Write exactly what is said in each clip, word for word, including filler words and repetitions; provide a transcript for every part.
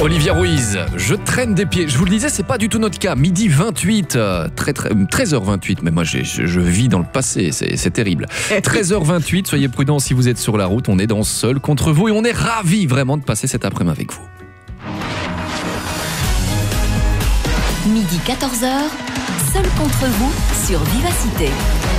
Olivia Ruiz, je traîne des pieds. Je vous le disais, c'est pas du tout notre cas. Midi vingt-huit, très, très, treize heures vingt-huit, mais moi je, je, je vis dans le passé, c'est, c'est terrible. treize heures vingt-huit, soyez prudents si vous êtes sur la route, on est dans Seul contre vous et on est ravis vraiment de passer cet après-midi avec vous. Midi quatorze heures, Seul contre vous sur Vivacité.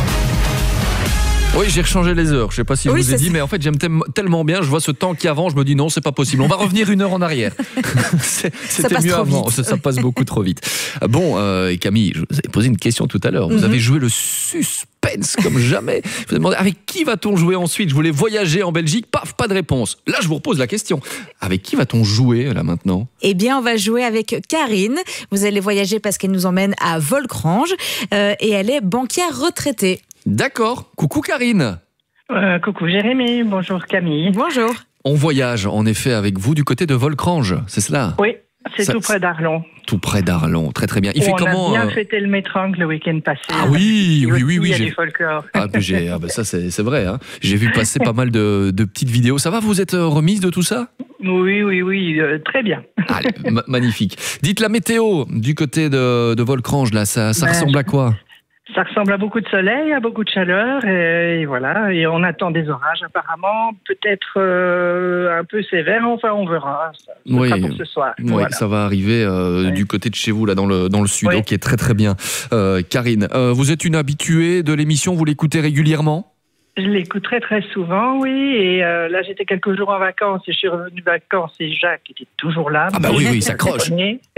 Oui, j'ai rechangé les heures. Je sais pas si je oui, vous ai dit, c'est... mais en fait, j'aime tellement bien. Je vois ce temps qui avance, je me dis non, c'est pas possible. On va revenir une heure en arrière. c'est, c'était mieux avant. Ça, ça passe beaucoup trop vite. Bon, euh, Camille, je vous ai posé une question tout à l'heure. Vous mm-hmm. avez joué le suspense comme jamais. Je vous ai demandé avec qui va-t-on jouer ensuite. Je voulais voyager en Belgique. Paf, pas de réponse. Là, je vous repose la question. Avec qui va-t-on jouer là maintenant ? Eh bien, on va jouer avec Karine. Vous allez voyager parce qu'elle nous emmène à Volcrange euh, et elle est banquière retraitée. D'accord. Coucou Karine. Euh, coucou Jérémy. Bonjour Camille. Bonjour. On voyage en effet avec vous du côté de Volcrange, c'est cela ? Oui, c'est Ça, tout près d'Arlon. Tout près d'Arlon, très très bien. Il fait on comment ? On a bien euh... fêté le Métrangle le week-end passé. Ah oui, oui, oui, oui. Il y a j'ai... du folklore. Ah, j'ai... ah ben ça c'est, c'est vrai. Hein. J'ai vu passer pas mal de, de petites vidéos. Ça va, vous êtes remise de tout ça ? Oui, oui, oui, euh, très bien. Allez, ma- magnifique. Dites la météo du côté de, de Volcrange, là, ça, ça ben, ressemble à quoi ? Ça ressemble à beaucoup de soleil, à beaucoup de chaleur, et, et voilà. Et on attend des orages apparemment, peut-être euh, un peu sévères. Enfin, on verra. Ça, ça oui, sera pour ce soir. Oui, voilà. Ça va arriver euh, oui. du côté de chez vous, là, dans le dans le sud. Oui. Ok, très très bien. Euh, Karine, euh, vous êtes une habituée de l'émission, vous l'écoutez régulièrement ? Je l'écoute très très souvent, oui. Et euh, là, j'étais quelques jours en vacances et je suis revenue de vacances et Jacques était toujours là. Ah bah oui, oui, ça croche.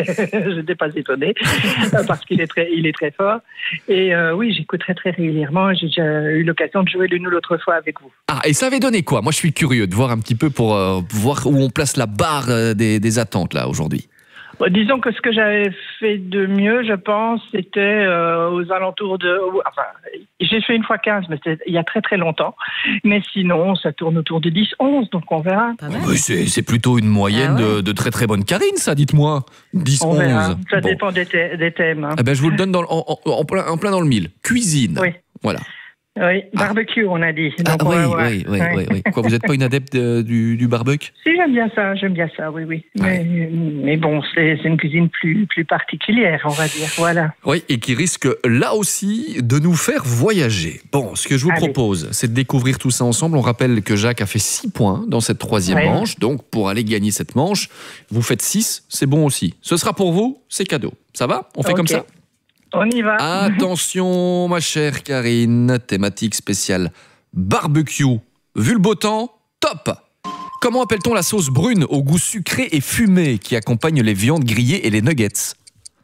Je n'étais pas étonnée parce qu'il est très, il est très fort. Et euh, oui, j'écoute très très régulièrement. J'ai déjà eu l'occasion de jouer l'une ou l'autre fois avec vous. Ah, et ça avait donné quoi ? Moi, je suis curieux de voir un petit peu pour euh, voir où on place la barre euh, des, des attentes là aujourd'hui. Bon, disons que ce que j'avais fait de mieux, je pense, c'était euh, aux alentours de... Enfin, j'ai fait une fois quinze, mais c'était il y a très très longtemps. Mais sinon, ça tourne autour de dix, onze, donc on verra. Oh, mais c'est, c'est plutôt une moyenne ah ouais. de, de très très bonne Karine, ça, dites-moi. dix, on onze. Verra. Ça bon. dépend des, thè- des thèmes. Hein. Eh ben, je vous le donne dans, en, en, en, plein, en plein dans le mille. Cuisine. Oui. Voilà. Oui, barbecue, ah. on a dit. Donc ah, on oui, va voir. oui, oui, oui, oui. Quoi, vous n'êtes pas une adepte de, du, du barbecue ? Si, j'aime bien ça, j'aime bien ça, oui, oui. Ouais. Mais, mais bon, c'est, c'est une cuisine plus, plus particulière, on va dire, voilà. Oui, et qui risque là aussi de nous faire voyager. Bon, ce que je vous Allez. propose, c'est de découvrir tout ça ensemble. On rappelle que Jacques a fait six points dans cette troisième ouais. manche. Donc, pour aller gagner cette manche, vous faites six, c'est bon aussi. Ce sera pour vous, c'est cadeau. Ça va ? On fait okay. comme ça ? On y va. Attention, ma chère Karine, thématique spéciale barbecue. Vu le beau temps, top. Comment appelle-t-on la sauce brune au goût sucré et fumé qui accompagne les viandes grillées et les nuggets ?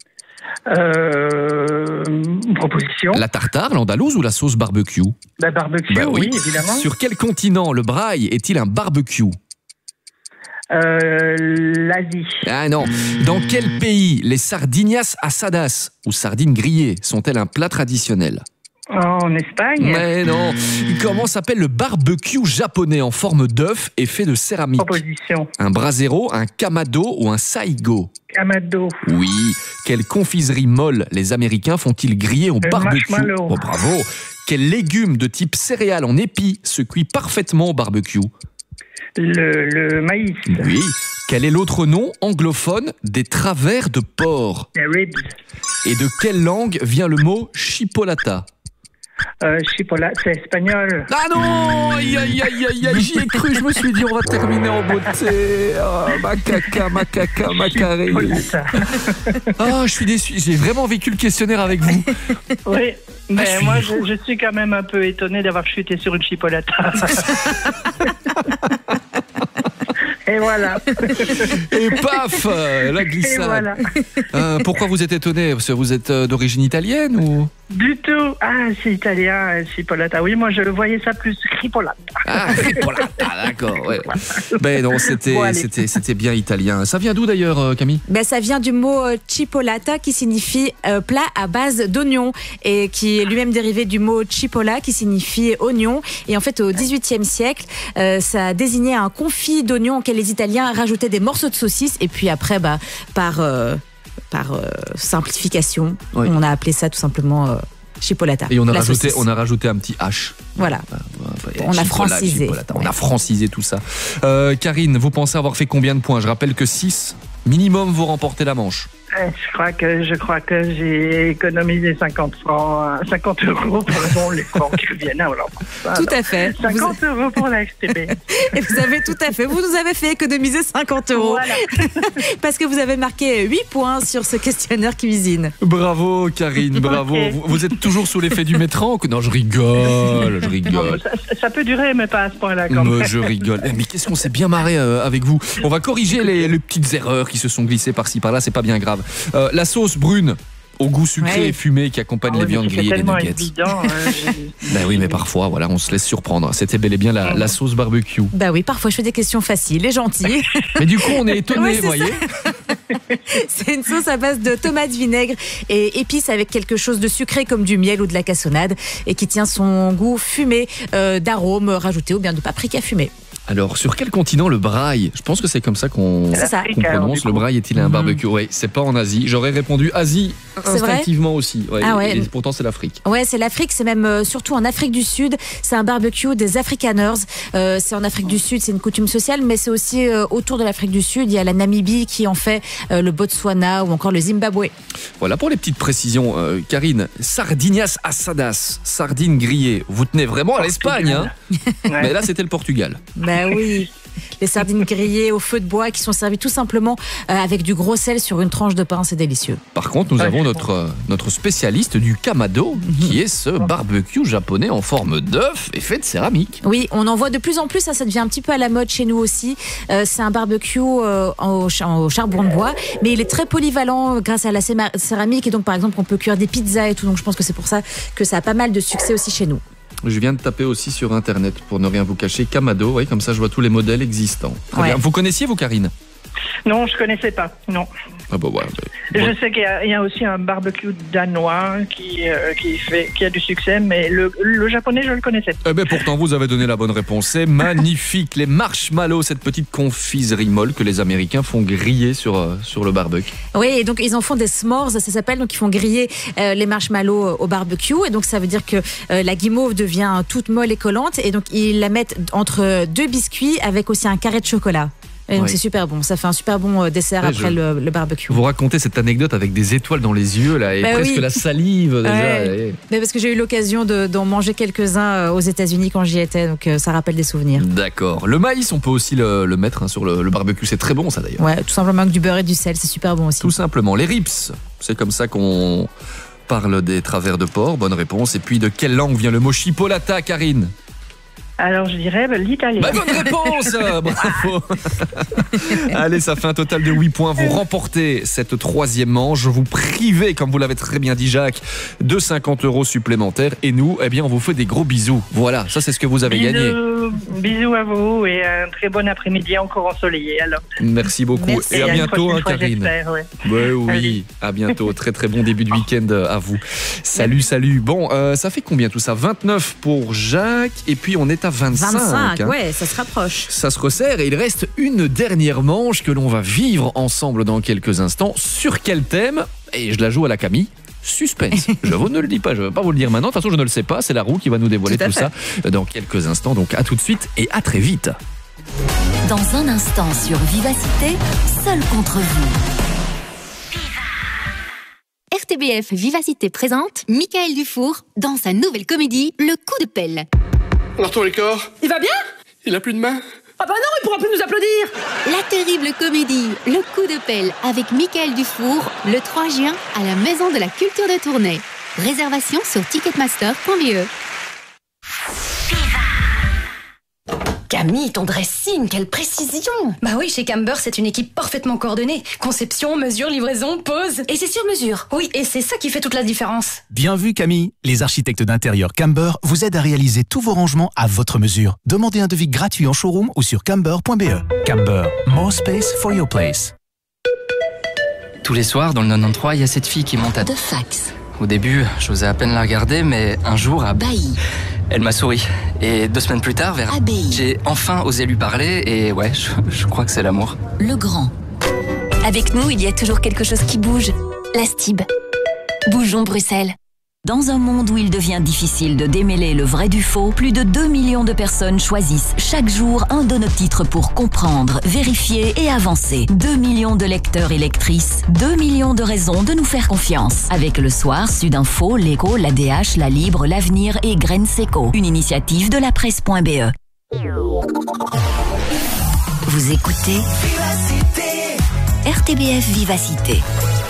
Euh, proposition. La tartare, l'andalouse ou la sauce barbecue ? La barbecue, bah oui. oui, évidemment. Sur quel continent le braai est-il un barbecue ? Euh, l'Asie. Ah non. Dans quel pays les sardinas asadas ou sardines grillées sont-elles un plat traditionnel ? En Espagne. Mais non. Comment s'appelle le barbecue japonais en forme d'œuf et fait de céramique ? Proposition. Un brasero, un kamado ou un saigo ? Kamado. Oui. Quelle confiserie molle les Américains font-ils griller au le barbecue ? Marshmallow. Oh, bravo. Quel légume de type céréales en épi se cuit parfaitement au barbecue ? Le, le maïs. Oui. Quel est l'autre nom anglophone des travers de porc ? Les ribs. Et de quelle langue vient le mot chipolata ? Euh, chipolata, c'est espagnol. Ah non, aïe, aïe, aïe, aïe, aïe, j'y ai cru, je me suis dit on va terminer en beauté. Oh, macaca, macaca, macaré. Ah, oh, je suis déçu, j'ai vraiment vécu le questionnaire avec vous. Oui, mais ah, je moi suis... je, je suis quand même un peu étonné d'avoir chuté sur une chipolata. Et voilà. Et paf, la glissade. Et voilà. Euh, pourquoi vous êtes étonné ? Parce que vous êtes d'origine italienne ou ? Du tout. Ah, c'est italien, chipolata. Oui, moi je voyais ça plus cripolata. Ah, cripolata, d'accord. Ouais. Voilà. Ben non, c'était, bon, c'était, c'était bien italien. Ça vient d'où d'ailleurs, Camille ? Ben ça vient du mot chipolata qui signifie euh, plat à base d'oignons et qui est lui-même dérivé du mot chipola qui signifie oignon. Et en fait, au dix-huitième siècle, euh, ça désignait un confit d'oignons auquel les Italiens rajoutaient des morceaux de saucisse et puis après, bah, par, euh, par euh, simplification, oui. on a appelé ça tout simplement euh, chipolata. Et on a, rajouté, on a rajouté un petit H. Voilà. Enfin, on chipola, a francisé. Ouais. On a francisé tout ça. Euh, Karine, vous pensez avoir fait combien de points ? Je rappelle que six, Minimum, vous remportez la manche. Je crois que je crois que j'ai économisé cinquante francs, cinquante euros, pardon, les francs qui reviennent. Alors, ça, tout alors, à fait. cinquante vous... euros pour la F T B. Et vous avez tout à fait. Vous nous avez fait économiser cinquante euros. Voilà. Parce que vous avez marqué huit points sur ce questionnaire cuisine. Bravo, Karine, bravo. Okay. Vous, vous êtes toujours sous l'effet du métran? Non, je rigole, je rigole. Non, ça, ça peut durer, mais pas à ce point-là quand même. Mais je rigole. Mais qu'est-ce qu'on s'est bien marré euh, avec vous. On va corriger les, les petites erreurs qui se sont glissées par-ci par-là. C'est pas bien grave. Euh, la sauce brune au goût sucré ouais. et fumé qui accompagne ah, les viandes grillées et les nuggets. Évident, hein, ben oui, mais parfois, voilà, on se laisse surprendre. C'était bel et bien la, la sauce barbecue. Bah oui, parfois je fais des questions faciles et gentilles. Mais du coup, on est étonnés, ouais, vous voyez. C'est une sauce à base de tomates, vinaigre et épices avec quelque chose de sucré comme du miel ou de la cassonade et qui tient son goût fumé euh, d'arômes rajoutés ou bien de paprika fumé. Alors, sur quel continent le braai? Je pense que c'est comme ça qu'on, qu'on prononce. Le braai est-il un barbecue? Oui, c'est pas en Asie. J'aurais répondu Asie instinctivement aussi. Ouais, ah ouais. Et pourtant, c'est l'Afrique. Ouais, c'est l'Afrique. C'est même euh, surtout en Afrique du Sud. C'est un barbecue des Afrikaners. Euh, c'est en Afrique du Sud. C'est une coutume sociale, mais c'est aussi euh, autour de l'Afrique du Sud. Il y a la Namibie qui en fait, euh, le Botswana ou encore le Zimbabwe. Voilà pour les petites précisions. Euh, Karine, sardinas asadas, sardines grillées. Vous tenez vraiment à l'Espagne, hein? Ouais. Mais là, c'était le Portugal. Ben oui, les sardines grillées au feu de bois qui sont servies tout simplement euh, avec du gros sel sur une tranche de pain, c'est délicieux. Par contre, nous avons notre, euh, notre spécialiste du kamado, mm-hmm. qui est ce barbecue japonais en forme d'œuf et fait de céramique. Oui, on en voit de plus en plus, ça, ça devient un petit peu à la mode chez nous aussi. Euh, c'est un barbecue euh, au, au charbon de bois, mais il est très polyvalent grâce à la céramique et donc par exemple on peut cuire des pizzas et tout, donc je pense que c'est pour ça que ça a pas mal de succès aussi chez nous. Je viens de taper aussi sur internet pour ne rien vous cacher, kamado, oui, comme ça je vois tous les modèles existants. Très ouais. bien. Vous connaissiez vous, Karine? Non, je connaissais pas, non. Ah bah ouais, bah, ouais. Je sais qu'il y a, il y a aussi un barbecue danois qui, euh, qui, fait, qui a du succès, mais le, le japonais, je le connaissais pas. Eh ben pourtant, vous avez donné la bonne réponse. C'est magnifique, les marshmallows, cette petite confiserie molle que les Américains font griller sur, euh, sur le barbecue. Oui, et donc ils en font des s'mores, ça s'appelle, donc ils font griller euh, les marshmallows au barbecue, et donc ça veut dire que euh, la guimauve devient toute molle et collante, et donc ils la mettent entre deux biscuits avec aussi un carré de chocolat. Et donc oui. c'est super bon, ça fait un super bon dessert ouais, après je... le, le barbecue. Vous racontez cette anecdote avec des étoiles dans les yeux là et bah presque oui. la salive déjà. Ouais. Et... Mais parce que j'ai eu l'occasion de, d'en manger quelques-uns aux États-Unis quand j'y étais, donc ça rappelle des souvenirs. D'accord. Le maïs, on peut aussi le, le mettre hein, sur le, le barbecue, c'est très bon ça d'ailleurs. Ouais, tout simplement avec du beurre et du sel, c'est super bon aussi. Tout simplement. Les ribs, c'est comme ça qu'on parle des travers de porc. Bonne réponse. Et puis de quelle langue vient le mot chipolata, Karine? Alors, je dirais bah, l'italien. Bah, bonne réponse. Bravo. Allez, ça fait un total de huit points. Vous remportez cette troisième manche. Vous privez, comme vous l'avez très bien dit, Jacques, de cinquante euros supplémentaires. Et nous, eh bien, on vous fait des gros bisous. Voilà, ça, c'est ce que vous avez bisous, gagné. Bisous à vous et un très bon après-midi encore ensoleillé. Alors. Merci beaucoup. Merci. Et à, et à bientôt, hein, Karine. Ouais. Ouais, oui, Allez. À bientôt. Très, très bon début de week-end à vous. Salut, salut. Bon, euh, ça fait combien tout ça? vingt-neuf pour Jacques. Et puis, on est à vingt-cinq. vingt-cinq, hein. Ouais, ça se rapproche. Ça se resserre et il reste une dernière manche que l'on va vivre ensemble dans quelques instants. Sur quel thème? Et je la joue à la Camille. Suspense. Je vous ne le dis pas, je ne vais pas vous le dire maintenant. De toute façon, je ne le sais pas. C'est la roue qui va nous dévoiler tout, tout ça dans quelques instants. Donc à tout de suite et à très vite. Dans un instant sur Vivacité, seul contre vous. R T B F Vivacité présente Michael Dufour dans sa nouvelle comédie Le coup de pelle. Alors ton corps, il va bien? Il a plus de main? Ah bah non, il pourra plus nous applaudir. La terrible comédie Le coup de pelle avec Michael Dufour le trois juin à la Maison de la Culture de Tournai. Réservation sur ticketmaster point b e. Camille, ton dressing, quelle précision! Bah oui, chez Camber, c'est une équipe parfaitement coordonnée. Conception, mesure, livraison, pose. Et c'est sur mesure. Oui, et c'est ça qui fait toute la différence. Bien vu, Camille. Les architectes d'intérieur Camber vous aident à réaliser tous vos rangements à votre mesure. Demandez un devis gratuit en showroom ou sur camber point b e. Camber, more space for your place. Tous les soirs, dans le quatre-vingt-treize, il y a cette fille qui monte à... De fax. Au début, j'osais à peine la regarder, mais un jour, à... Bailly. Elle m'a souri. Et deux semaines plus tard, vers... Abbaye. J'ai enfin osé lui parler et ouais, je, je crois que c'est l'amour. Le Grand. Avec nous, il y a toujours quelque chose qui bouge. La Stib. Bougeons Bruxelles. Dans un monde où il devient difficile de démêler le vrai du faux, plus de deux millions de personnes choisissent chaque jour un de nos titres pour comprendre, vérifier et avancer. deux millions de lecteurs et lectrices, deux millions de raisons de nous faire confiance. Avec Le Soir, Sudinfo, L'Écho, l'A D H, La Libre, L'Avenir et Grenseco. Une initiative de la presse.be. Vous écoutez R T B F Vivacité.